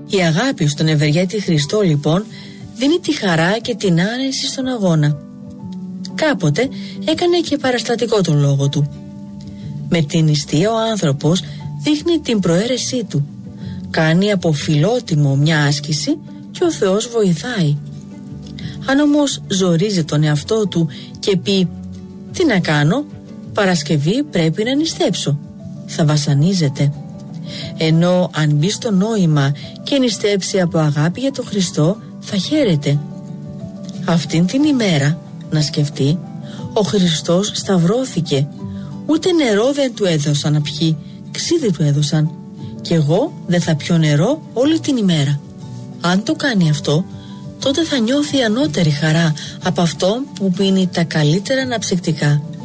Η αγάπη στον ευεργέτη Χριστό λοιπόν δίνει τη χαρά και την άνεση στον αγώνα. Κάποτε έκανε και παραστατικό τον λόγο του. Με την νηστεία ο άνθρωπος δείχνει την προαίρεσή του. Κάνει από φιλότιμο μια άσκηση και ο Θεός βοηθάει. Αν όμως ζορίζει τον εαυτό του και πει «Τι να κάνω, Παρασκευή πρέπει να νηστέψω», θα βασανίζεται. Ενώ αν μπει στο νόημα και νηστέψει από αγάπη για τον Χριστό, θα χαίρεται. Αυτήν την ημέρα, να σκεφτεί, ο Χριστός σταυρώθηκε. Ούτε νερό δεν του έδωσαν να πιει, ξύδι του έδωσαν. Κι εγώ δεν θα πιω νερό όλη την ημέρα. Αν το κάνει αυτό, τότε θα νιώθει ανώτερη χαρά από αυτό που πίνει τα καλύτερα αναψυκτικά.